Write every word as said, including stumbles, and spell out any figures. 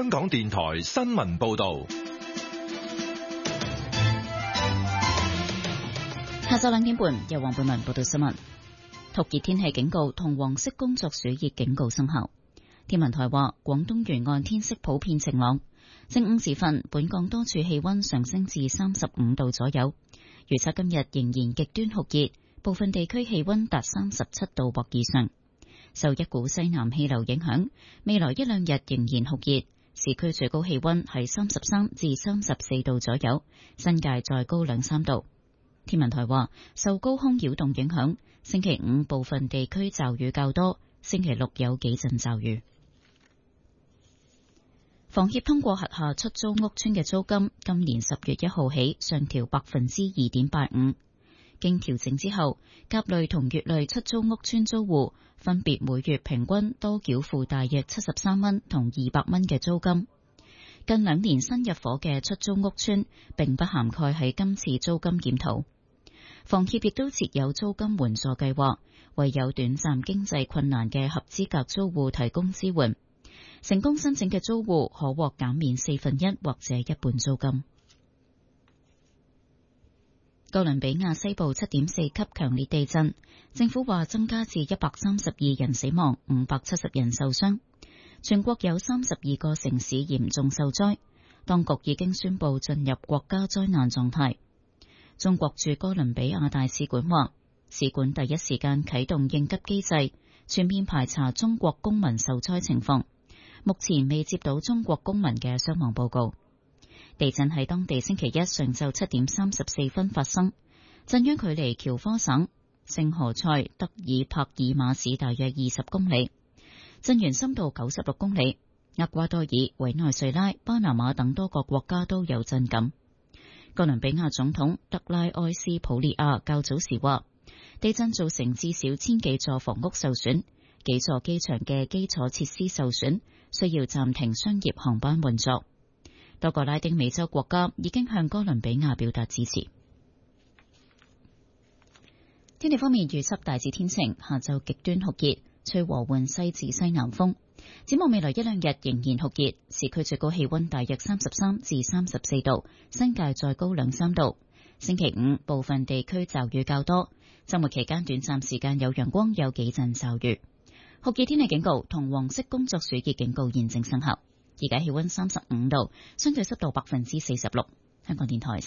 香港電台新聞報道。 下晝兩點半，由黃貝文報道新聞。酷熱天氣警告同黃色工作暑熱警告生效。天文台話，廣東沿岸天色普遍晴朗。正午時分，本港多處氣溫上升至三十五度左右。預測今日仍然極端酷熱，部分地區氣溫達三十七度或以上。受一股西南氣流影響，未來一兩日仍然酷熱。市區最高氣溫係三十三至三十四度左右，新界再高兩三度。天文台話，受高空擾動影響，星期五部分地區驟雨較多，星期六有幾陣驟雨。房協通過轄下出租屋邨嘅租金，今年十月一號起上調百分之二點八五。經調整之後，甲類同乙類出租屋邨租戶分別每月平均多繳付大約七十三蚊同二百蚊嘅租金。近兩年新入伙嘅出租屋邨並不涵蓋喺今次租金檢討。房協亦都設有租金援助計劃，為有短暫經濟困難嘅合資格租戶提供支援。成功申請嘅租戶可獲減免四分一或者一半租金。哥倫比亞西部七點四級強烈地震，政府話增加至一百三十二人死亡，五百七十人受傷。全國有三十二個城市嚴重受災，當局已經宣布進入國家災難狀態。中國駐哥倫比亞大使館話，使館第一時間啟動應急機制，全面排查中國公民受災情況。目前未接到中國公民嘅傷亡報告。地震喺當地星期一上晝七點三十四分發生，震央距離喬科省聖何塞德爾帕爾馬市大約二十公里，震源深度九十六公里。厄瓜多爾、委內瑞拉、巴拿馬等多個國家都有震感。哥倫比亞總統德拉埃斯普利亞較早時話，地震造成至少千幾座房屋受損，幾座機場嘅基礎設施受損，需要暫停商業航班運作。多個拉丁美洲國家已經向哥倫比亞表達支持。天氣方面預測大致天晴，下晝極端酷熱，吹和緩西至西南風。展望未來一兩日仍然酷熱，市區最高氣溫大約三十三至三十四度，新界再高兩三度。星期五部分地區驟雨較多，周末期間短暫時間有陽光，有幾陣驟雨。酷熱天氣警告同黃色工作暑熱警告現正生效。而家氣溫三十五度，相對濕度百分之四十六。香港電台